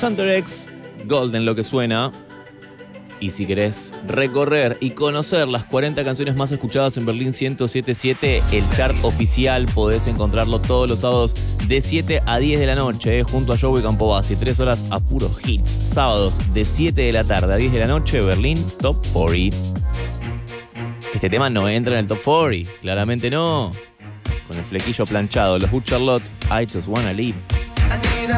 Sander X, Golden lo que suena. Y si querés recorrer y conocer las 40 canciones más escuchadas en Berlín 107.7, el chart oficial podés encontrarlo todos los sábados de 7 a 10 de la noche, junto a Joey Campobasi, 3 horas a puros hits. Sábados de 7 de la tarde a 10 de la noche, Berlín Top 40. Este tema no entra en el Top 40, claramente no. Con el flequillo planchado, los Good Charlotte, I Just Wanna Live.